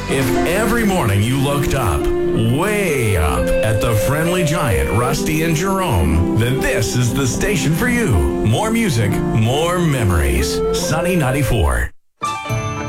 If every morning you looked up, way up, at the friendly giant Rusty and Jerome, then this is the station for you. More music, more memories. Sunny 94.